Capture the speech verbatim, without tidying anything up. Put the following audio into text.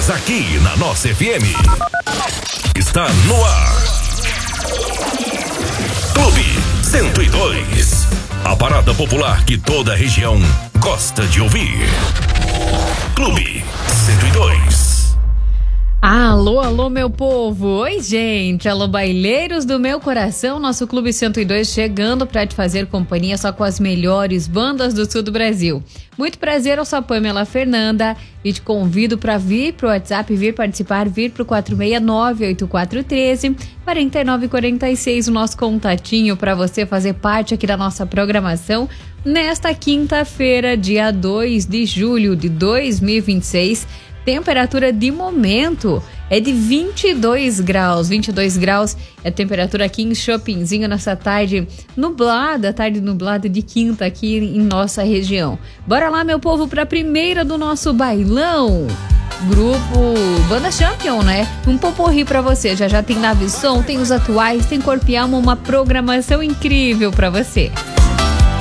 Esportes aqui na nossa F M. Está no ar. Clube cento e dois. A parada popular que toda a região gosta de ouvir. Clube cento e dois. Alô, alô, meu povo! Oi, gente! Alô, baileiros do meu coração! Nosso Clube cento e dois chegando para te fazer companhia só com as melhores bandas do sul do Brasil. Muito prazer, eu sou a Pamela Fernanda e te convido para vir pro WhatsApp, vir participar, vir pro quatro seis nove, oito quatro um três, quatro nove quatro seis, o nosso contatinho para você fazer parte aqui da nossa programação nesta quinta-feira, dia dois de julho de dois mil e vinte e seis. Temperatura de momento é de vinte e dois graus. vinte e dois graus é a temperatura aqui em Chopinzinho nessa tarde nublada, tarde nublada de quinta aqui em nossa região. Bora lá, meu povo, para a primeira do nosso bailão. Grupo Banda Champion, né? Um poporri pra você. Já já tem Nave Som, tem os atuais, tem Corpo e Alma, uma programação incrível pra você.